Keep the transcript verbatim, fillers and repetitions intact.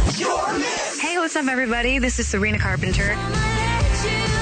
Hey, what's up, everybody? This is Sabrina Carpenter.